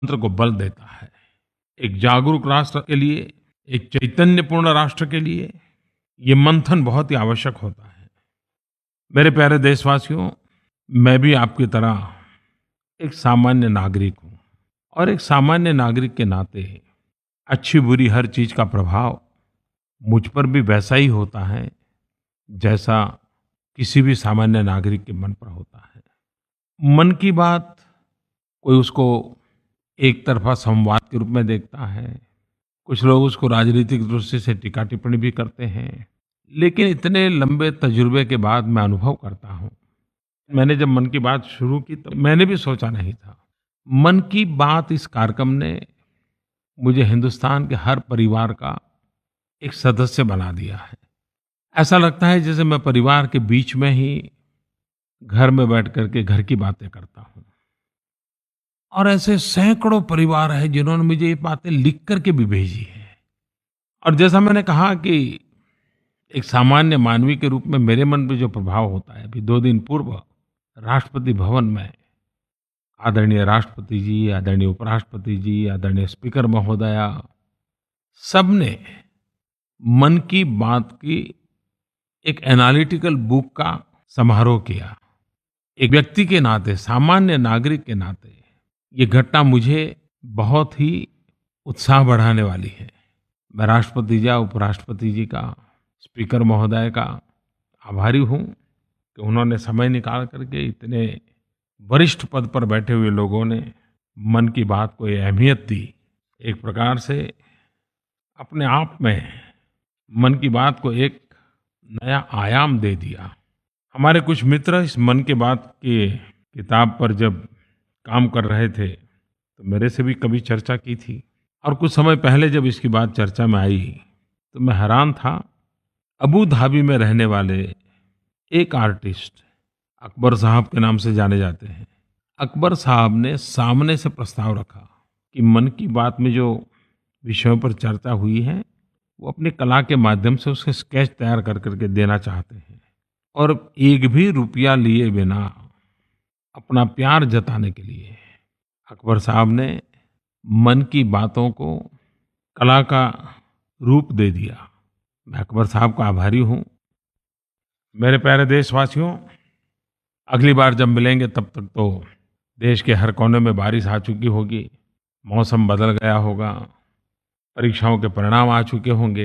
तंत्र को बल देता है। एक जागरूक राष्ट्र के लिए, एक चैतन्यपूर्ण राष्ट्र के लिए ये मंथन बहुत ही आवश्यक होता है। मेरे प्यारे देशवासियों, मैं भी आपकी तरह एक सामान्य नागरिक हूँ और एक सामान्य नागरिक के नाते अच्छी-बुरी हर चीज़ का प्रभाव मुझ पर भी वैसा ही होता है, जैसा किसी भी सामान्य नागरिक के मन पर होता है। मन की बात कोई उसको एक तरफ़ा संवाद के रूप में देखता है, कुछ लोग उसको राजनीतिक दृष्टि से टीका-टिप्पणी भी करते हैं। लेकिन इतने लंबे तजुर्बे के बाद मैं अनुभव करता हूँ, मैंने जब मन की बात शुरू की तो मैंने भी सोचा नहीं था। मन की बात इस कार्यक्रम ने मुझे हिंदुस्तान के हर परिवार का एक सदस्य बना दिया है। ऐसा लगता है जैसे मैं परिवार के बीच में ही घर में बैठ कर के घर की बातें करता हूँ। और ऐसे सैकड़ों परिवार हैं जिन्होंने मुझे ये बातें लिख कर के भी भेजी हैं। और जैसा मैंने कहा कि एक सामान्य मानवी के रूप में मेरे मन पे जो प्रभाव होता है, अभी 2 दिन पूर्व राष्ट्रपति भवन में आदरणीय राष्ट्रपति जी, आदरणीय उपराष्ट्रपति जी, आदरणीय स्पीकर महोदया, सबने मन की बात की एक एनालिटिकल बुक का समारोह किया। एक व्यक्ति के नाते, सामान्य नागरिक के नाते ये घटना मुझे बहुत ही उत्साह बढ़ाने वाली है। मैं राष्ट्रपति जी, उपराष्ट्रपति जी का, स्पीकर महोदय का आभारी हूँ कि उन्होंने समय निकाल करके इतने वरिष्ठ पद पर बैठे हुए लोगों ने मन की बात को ये अहमियत दी। एक प्रकार से अपने आप में मन की बात को एक नया आयाम दे दिया। हमारे कुछ मित्र इस मन की बात की किताब पर जब काम कर रहे थे तो मेरे से भी कभी चर्चा की थी, और कुछ समय पहले जब इसकी बात चर्चा में आई तो मैं हैरान था। अबू धाबी में रहने वाले एक आर्टिस्ट अकबर साहब के नाम से जाने जाते हैं। अकबर साहब ने सामने से प्रस्ताव रखा कि मन की बात में जो विषयों पर चर्चा हुई है वो अपनी कला के माध्यम से उसके स्केच तैयार कर करके देना चाहते हैं, और एक भी रुपया लिए बिना अपना प्यार जताने के लिए अकबर साहब ने मन की बातों को कला का रूप दे दिया। मैं अकबर साहब का आभारी हूँ। मेरे प्यारे देशवासियों, अगली बार जब मिलेंगे तब तक तो देश के हर कोने में बारिश आ चुकी होगी, मौसम बदल गया होगा, परीक्षाओं के परिणाम आ चुके होंगे,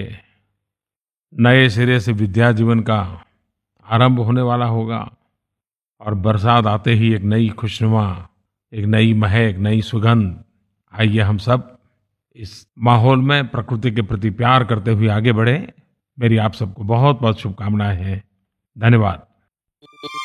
नए सिरे से विद्या जीवन का आरंभ होने वाला होगा, और बरसात आते ही एक नई खुशनुमा, एक नई महक, नई सुगंध। आइए हम सब इस माहौल में प्रकृति के प्रति प्यार करते हुए आगे बढ़ें। मेरी आप सबको बहुत बहुत शुभकामनाएं हैं। धन्यवाद।